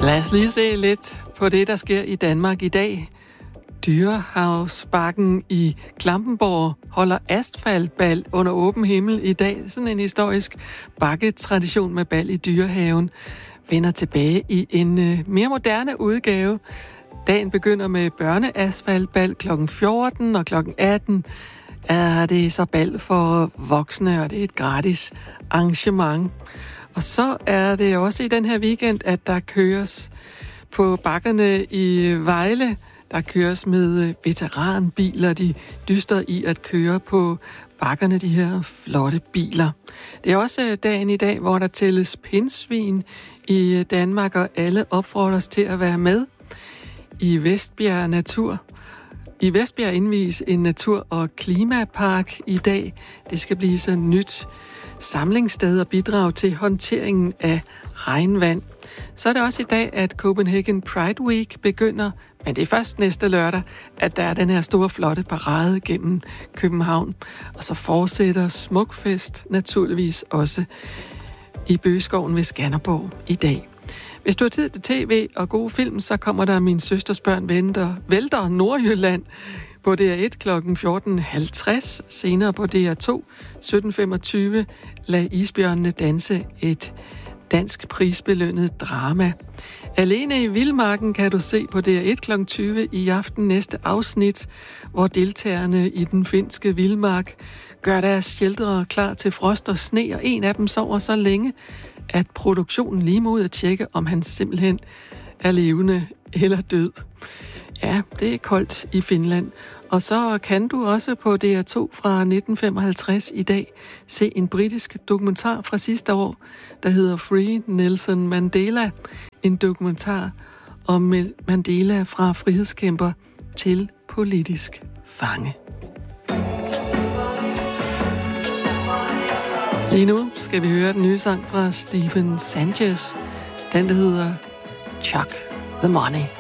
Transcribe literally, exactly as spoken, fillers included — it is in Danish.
Lad os lige se lidt på det, der sker i Danmark i dag. Dyrehavsbakken i Klampenborg holder asfaltbal under åben himmel i dag. Sådan en historisk bakketradition med bal i Dyrehaven vender tilbage i en uh, mere moderne udgave. Dagen begynder med børneasfaltbal klokken fjorten, og klokken atten er det så bal for voksne, og det er et gratis arrangement. Og så er det også i den her weekend, at der køres på bakkerne i Vejle. Der køres med veteranbiler. De dyster i at køre på bakkerne, de her flotte biler. Det er også dagen i dag, hvor der tælles pindsvin i Danmark, og alle opfordres til at være med. I Vestbjerg Natur. I Vestbjerg indvies en natur- og klimapark i dag. Det skal blive så nyt samlingssted og bidrag til håndteringen af regnvand. Så er det også i dag, at Copenhagen Pride Week begynder, men det er først næste lørdag, at der er den her store, flotte parade gennem København. Og så fortsætter Smukfest naturligvis også i Bøgeskoven ved Skanderborg i dag. Hvis du har tid til tv og gode film, så kommer der Min søsters børn venter, vælter Nordjylland på D R et klokken fjorten halvtreds. Senere på D R to sytten femogtyve Lad isbjørnene danse, et dansk prisbelønnet drama. Alene i Vildmarken kan du se på D R et klokken tyve i aften næste afsnit, hvor deltagerne i den finske vildmark gør deres sheltere klar til frost og sne, og en af dem sover så længe, at produktionen lige må ud at tjekke, om han simpelthen er levende eller død. Ja, det er koldt i Finland. Og så kan du også på D R to fra nitten femoghalvtreds i dag se en britisk dokumentar fra sidste år, der hedder Free Nelson Mandela. En dokumentar om Mandela fra frihedskæmper til politisk fange. Lige nu skal vi høre den nye sang fra Stephen Sanchez. Den, der hedder Chuck the Money.